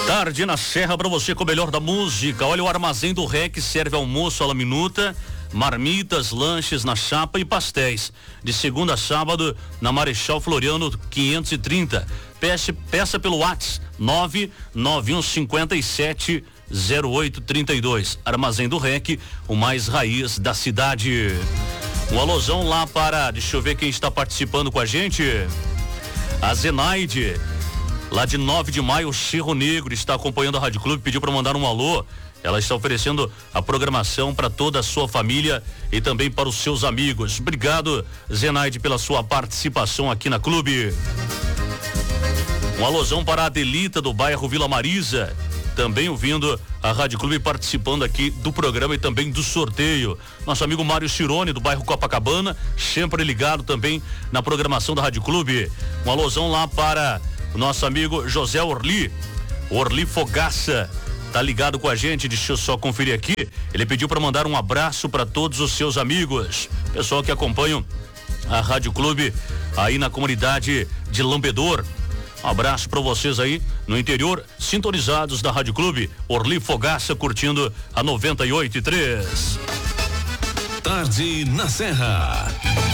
Tarde na Serra para você com o melhor da música. Olha, o Armazém do REC serve almoço à la minuta, marmitas, lanches na chapa e pastéis. De segunda a sábado, na Marechal Floriano 530. Peça pelo WhatsApp 991570832. Armazém do REC, o mais raiz da cidade. Um alôzão lá para, deixa eu ver quem está participando com a gente. A Zenaide, lá de 9 de maio, Cerro Negro, está acompanhando a Rádio Clube, pediu para mandar um alô. Ela está oferecendo a programação para toda a sua família e também para os seus amigos. Obrigado, Zenaide, pela sua participação aqui na Clube. Um alôzão para a Adelita, do bairro Vila Marisa, também ouvindo a Rádio Clube, participando aqui do programa e também do sorteio. Nosso amigo Mário Cirone, do bairro Copacabana, sempre ligado também na programação da Rádio Clube. Um alôzão lá para o nosso amigo José Orli Fogaça, tá ligado com a gente. Deixa eu só conferir aqui. Ele pediu para mandar um abraço para todos os seus amigos, pessoal que acompanham a Rádio Clube aí na comunidade de Lambedor. Um abraço para vocês aí no interior, sintonizados da Rádio Clube. Orli Fogaça curtindo a 98.3. Tarde na Serra.